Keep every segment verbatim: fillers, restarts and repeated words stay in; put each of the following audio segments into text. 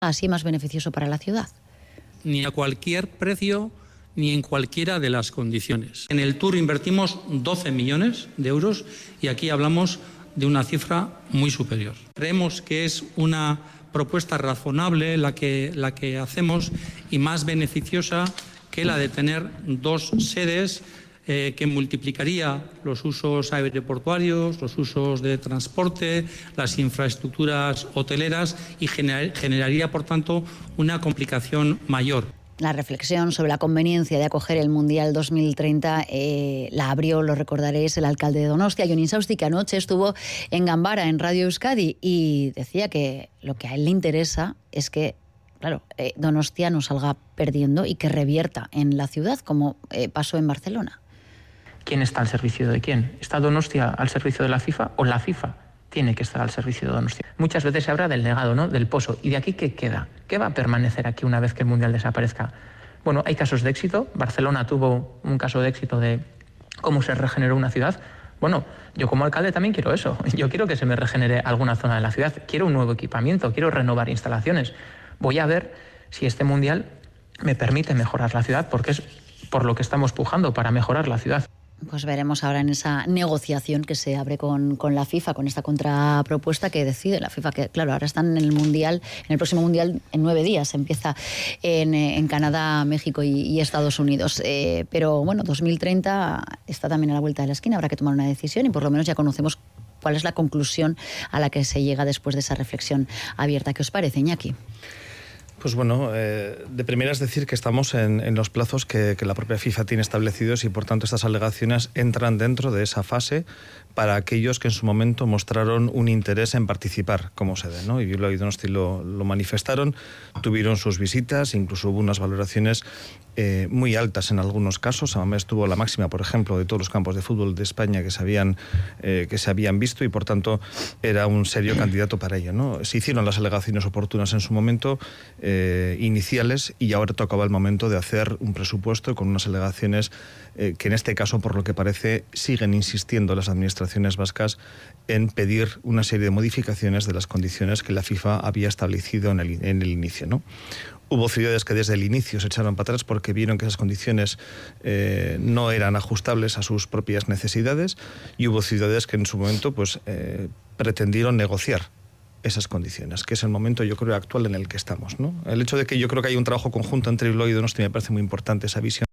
así más beneficioso para la ciudad. Ni a cualquier precio, ni en cualquiera de las condiciones. En el Tour invertimos doce millones de euros y aquí hablamos de una cifra muy superior. Creemos que es una propuesta razonable la que, la que hacemos y más beneficiosa que la de tener dos sedes eh, que multiplicaría los usos aeroportuarios, los usos de transporte, las infraestructuras hoteleras y gener, generaría, por tanto, una complicación mayor. La reflexión sobre la conveniencia de acoger el Mundial dos mil treinta eh, la abrió, lo recordaréis, el alcalde de Donostia, Jon Insausti, que anoche estuvo en Gambara, en Radio Euskadi, y decía que lo que a él le interesa es que, claro, eh, Donostia no salga perdiendo y que revierta en la ciudad, como eh, pasó en Barcelona. ¿Quién está al servicio de quién? ¿Está Donostia al servicio de la FIFA o la FIFA tiene que estar al servicio de Donostia? Muchas veces se habla del legado, ¿no? Del pozo. ¿Y de aquí qué queda? ¿Qué va a permanecer aquí una vez que el Mundial desaparezca? Bueno, hay casos de éxito. Barcelona tuvo un caso de éxito de cómo se regeneró una ciudad. Bueno, yo como alcalde también quiero eso. Yo quiero que se me regenere alguna zona de la ciudad. Quiero un nuevo equipamiento, quiero renovar instalaciones. Voy a ver si este Mundial me permite mejorar la ciudad, porque es por lo que estamos pujando, para mejorar la ciudad. Pues veremos ahora en esa negociación que se abre con, con la FIFA, con esta contrapropuesta que decide la FIFA, que claro, ahora están en el Mundial, en el próximo Mundial en nueve días, empieza en, en Canadá, México y, y Estados Unidos. Eh, pero bueno, dos mil treinta está también a la vuelta de la esquina, habrá que tomar una decisión y por lo menos ya conocemos cuál es la conclusión a la que se llega después de esa reflexión abierta. ¿Qué os parece, Iñaki? Pues bueno, eh, de primera es decir que estamos en, en los plazos que, que la propia FIFA tiene establecidos y por tanto estas alegaciones entran dentro de esa fase para aquellos que en su momento mostraron un interés en participar como sede, ¿no? Y Bilbao y Donosti lo, lo manifestaron, tuvieron sus visitas, incluso hubo unas valoraciones eh, muy altas en algunos casos. Además tuvo la máxima, por ejemplo, de todos los campos de fútbol de España que se habían, eh, que se habían visto y por tanto era un serio candidato para ello, ¿no? Se hicieron las alegaciones oportunas en su momento, eh, iniciales, y ahora tocaba el momento de hacer un presupuesto con unas alegaciones eh, que en este caso, por lo que parece, siguen insistiendo las administraciones vascas en pedir una serie de modificaciones de las condiciones que la FIFA había establecido en el, en el inicio, ¿no? Hubo ciudades que desde el inicio se echaron para atrás porque vieron que esas condiciones eh, no eran ajustables a sus propias necesidades, y hubo ciudades que en su momento pues, eh, pretendieron negociar esas condiciones, que es el momento, yo creo, actual en el que estamos, ¿no? El hecho de que yo creo que hay un trabajo conjunto entre Bilbao y Donosti me parece muy importante, esa visión.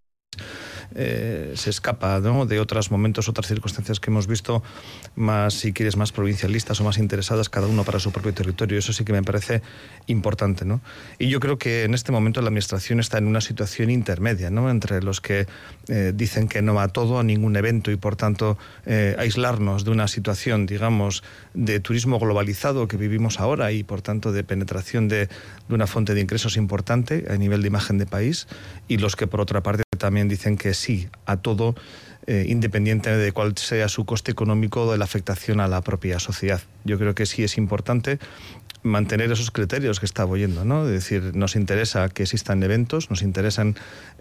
Eh, se escapa, ¿no?, de otros momentos, otras circunstancias que hemos visto más, si quieres, más provincialistas o más interesadas, cada uno para su propio territorio. Eso sí que me parece importante, ¿no? Y yo creo que en este momento la administración está en una situación intermedia, ¿no?, entre los que eh, dicen que no a todo, a ningún evento, y por tanto eh, aislarnos de una situación, digamos, de turismo globalizado que vivimos ahora y por tanto de penetración de, de una fuente de ingresos importante a nivel de imagen de país, y los que por otra parte también dicen que sí a todo, eh, independiente de cuál sea su coste económico o de la afectación a la propia sociedad. Yo creo que sí es importante mantener esos criterios que estaba oyendo, ¿no? Es decir, nos interesa que existan eventos, nos interesan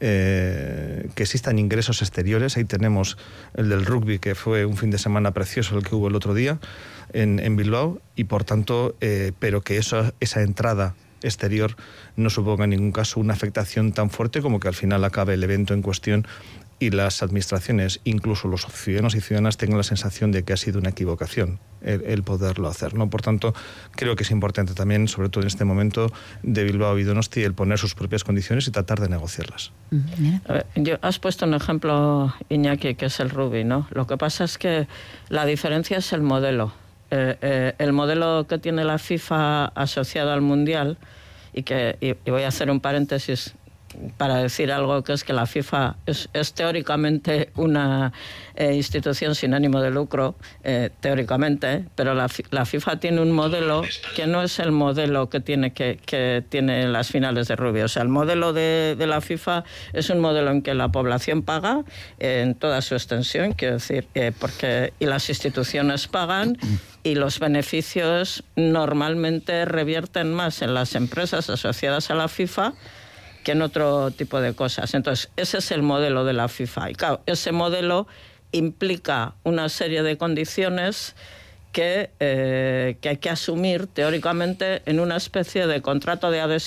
eh, que existan ingresos exteriores. Ahí tenemos el del rugby, que fue un fin de semana precioso el que hubo el otro día en, en Bilbao, y por tanto, eh, pero que eso, esa entrada exterior no suponga en ningún caso una afectación tan fuerte como que al final acabe el evento en cuestión y las administraciones, incluso los ciudadanos y ciudadanas, tengan la sensación de que ha sido una equivocación el, el poderlo hacer, ¿no? Por tanto, creo que es importante también, sobre todo en este momento de Bilbao y Donosti, el poner sus propias condiciones y tratar de negociarlas. A ver, yo, has puesto un ejemplo, Iñaki, que es el rugby, ¿no? Lo que pasa es que la diferencia es el modelo. Eh, eh, el modelo que tiene la FIFA asociado al Mundial, y que y, y voy a hacer un paréntesis para decir algo, que es que la FIFA es, es teóricamente una eh, institución sin ánimo de lucro, eh, teóricamente, pero la, la FIFA tiene un modelo que no es el modelo que tiene que, que tiene las finales de rugby. O sea, el modelo de, de la FIFA es un modelo en que la población paga eh, en toda su extensión, quiero decir, eh, porque y las instituciones pagan, y los beneficios normalmente revierten más en las empresas asociadas a la FIFA que en otro tipo de cosas. Entonces, ese es el modelo de la FIFA. Y claro, ese modelo implica una serie de condiciones que, eh, que hay que asumir teóricamente en una especie de contrato de adhesión